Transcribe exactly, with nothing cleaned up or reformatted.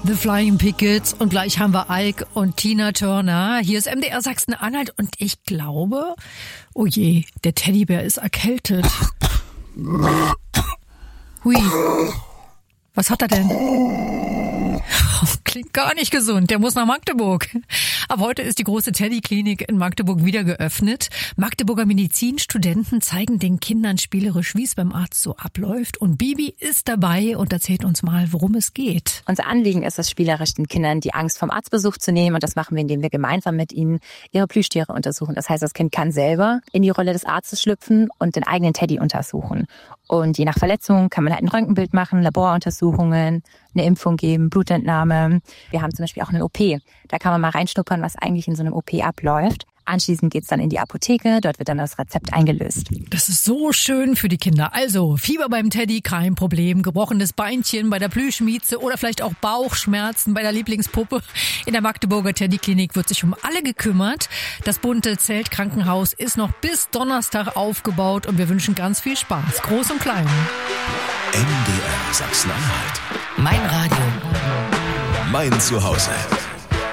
The Flying Pickets und gleich haben wir Ike und Tina Turner. Hier ist M D R Sachsen-Anhalt und ich glaube, oh je, der Teddybär ist erkältet. Hui, was hat er denn? Klingt gar nicht gesund, der muss nach Magdeburg. Ab heute ist die große Teddy-Klinik in Magdeburg wieder geöffnet. Magdeburger Medizinstudenten zeigen den Kindern spielerisch, wie es beim Arzt so abläuft. Und Bibi ist dabei und erzählt uns mal, worum es geht. Unser Anliegen ist es, spielerisch den Kindern die Angst vom Arztbesuch zu nehmen. Und das machen wir, indem wir gemeinsam mit ihnen ihre Plüschtiere untersuchen. Das heißt, das Kind kann selber in die Rolle des Arztes schlüpfen und den eigenen Teddy untersuchen. Und je nach Verletzung kann man halt ein Röntgenbild machen, Laboruntersuchungen, eine Impfung geben, Blutentnahme. Wir haben zum Beispiel auch eine O P. Da kann man mal reinschnuppern, was eigentlich in so einem O P abläuft. Anschließend geht's dann in die Apotheke, dort wird dann das Rezept eingelöst. Das ist so schön für die Kinder. Also, Fieber beim Teddy, kein Problem. Gebrochenes Beinchen bei der Plüschmieze oder vielleicht auch Bauchschmerzen bei der Lieblingspuppe. In der Magdeburger Teddy-Klinik wird sich um alle gekümmert. Das bunte Zeltkrankenhaus ist noch bis Donnerstag aufgebaut und wir wünschen ganz viel Spaß, groß und klein. M D R Sachsen-Anhalt. Mein Radio. Mein Zuhause.